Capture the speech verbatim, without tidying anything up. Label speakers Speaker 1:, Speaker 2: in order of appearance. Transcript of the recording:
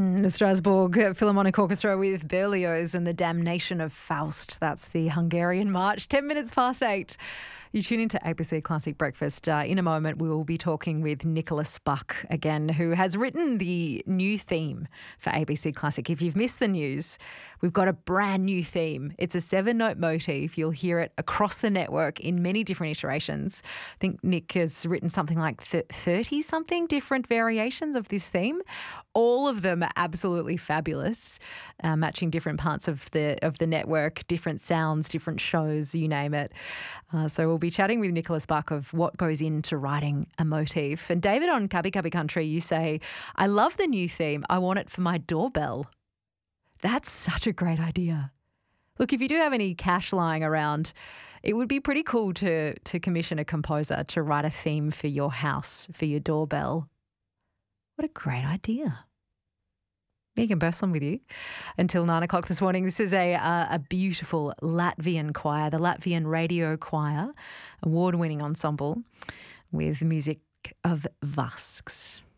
Speaker 1: The Strasbourg Philharmonic Orchestra with Berlioz and the Damnation of Faust. That's the Hungarian march. Ten minutes past eight. You tune into A B C Classic Breakfast. Uh, in a moment, we will be talking with Nicholas Buck again, who has written the new theme for A B C Classic. If you've missed the news, we've got a brand new theme. It's a seven-note motif. You'll hear it across the network in many different iterations. I think Nick has written something like thirty-something different variations of this theme. All of them are absolutely fabulous, uh, matching different parts of the of the network, different sounds, different shows, you name it. Uh, so we'll be chatting with Nicholas Buck of what goes into writing a motif. And David on Cubby Cubby Country, you say, I love the new theme. I want it for my doorbell. That's such a great idea. Look, if you do have any cash lying around, it would be pretty cool to to commission a composer to write a theme for your house, for your doorbell. What a great idea. Megan Burslem with you until nine o'clock this morning. This is a, uh, a beautiful Latvian choir, the Latvian Radio Choir, award-winning ensemble with music of Vasks.